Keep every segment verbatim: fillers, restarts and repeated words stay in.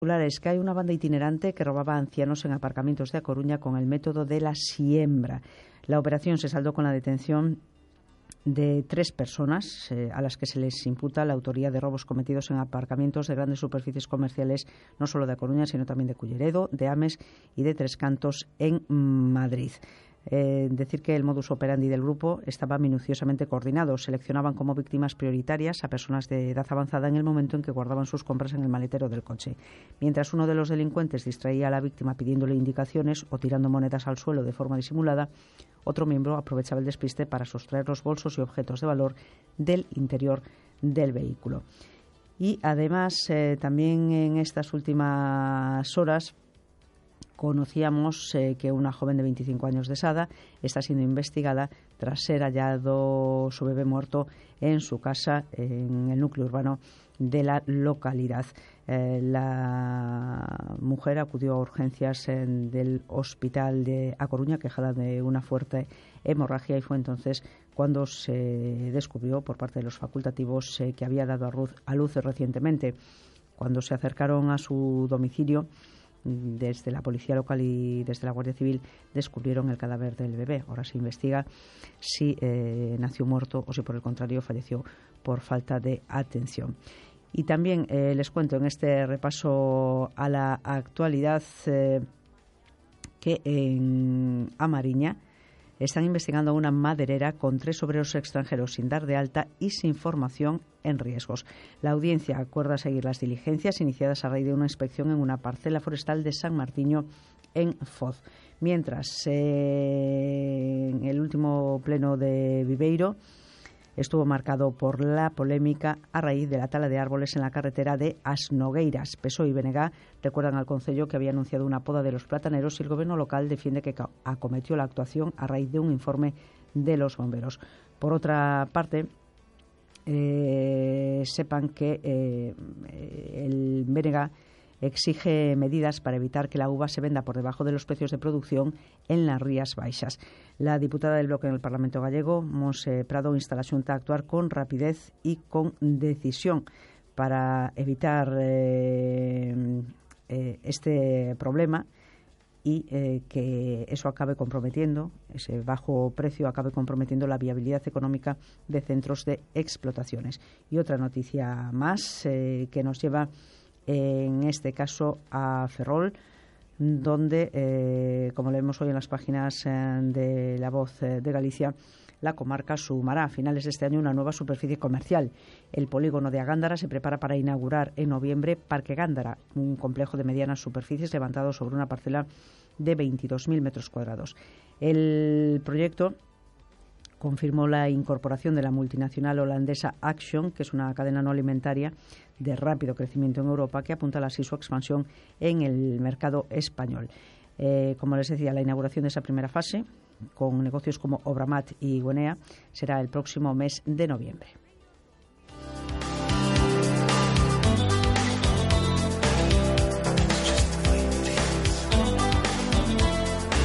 Es que hay una banda itinerante que robaba ancianos en aparcamientos de A Coruña con el método de la siembra. La operación se saldó con la detención de tres personas eh, a las que se les imputa la autoría de robos cometidos en aparcamientos de grandes superficies comerciales, no solo de A Coruña, sino también de Culleredo, de Ames y de Tres Cantos en Madrid. Eh, decir que el modus operandi del grupo estaba minuciosamente coordinado. Seleccionaban como víctimas prioritarias a personas de edad avanzada en el momento en que guardaban sus compras en el maletero del coche. Mientras uno de los delincuentes distraía a la víctima pidiéndole indicaciones o tirando monedas al suelo de forma disimulada, otro miembro aprovechaba el despiste para sustraer los bolsos y objetos de valor del interior del vehículo. Y además, eh, también en estas últimas horas, conocíamos eh, que una joven de veinticinco años de Sada está siendo investigada tras ser hallado su bebé muerto en su casa en el núcleo urbano de la localidad. Eh, la mujer acudió a urgencias en, del hospital de A Coruña quejada de una fuerte hemorragia y fue entonces cuando se descubrió por parte de los facultativos eh, que había dado a luz, a luz recientemente. Cuando se acercaron a su domicilio, desde la policía local y desde la Guardia Civil descubrieron el cadáver del bebé. Ahora se investiga si eh, nació muerto o si por el contrario falleció por falta de atención. Y también eh, les cuento en este repaso a la actualidad eh, que en Amariña están investigando a una maderera con tres obreros extranjeros sin dar de alta y sin formación en riesgos. La audiencia acuerda seguir las diligencias iniciadas a raíz de una inspección en una parcela forestal de San Martiño en Foz. Mientras, eh, en el último pleno de Viveiro estuvo marcado por la polémica a raíz de la tala de árboles en la carretera de As Nogueiras. P S O E y B N G recuerdan al Concello que había anunciado una poda de los plataneros y el gobierno local defiende que acometió la actuación a raíz de un informe de los bomberos. Por otra parte, eh, sepan que eh, el B N G exige medidas para evitar que la uva se venda por debajo de los precios de producción en las Rías Baixas. La diputada del Bloque en el Parlamento gallego, Monse Prado, insta a la Xunta a actuar con rapidez y con decisión para evitar eh, eh, este problema y eh, que eso acabe comprometiendo, ese bajo precio acabe comprometiendo la viabilidad económica de centros de explotaciones. Y otra noticia más eh, que nos lleva en este caso a Ferrol, donde, eh, como leemos hoy en las páginas eh, de La Voz eh, de Galicia, la comarca sumará a finales de este año una nueva superficie comercial. El polígono de Agándara se prepara para inaugurar en noviembre Parque Gándara, un complejo de medianas superficies levantado sobre una parcela de veintidós mil metros cuadrados. El proyecto confirmó la incorporación de la multinacional holandesa Action, que es una cadena no alimentaria de rápido crecimiento en Europa, que apunta así su expansión en el mercado español. Eh, como les decía, la inauguración de esa primera fase, con negocios como Obramat y Guinea, será el próximo mes de noviembre.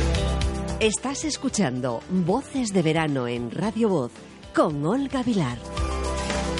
Estás escuchando Voces de Verano en Radio Voz con Olga Vilar.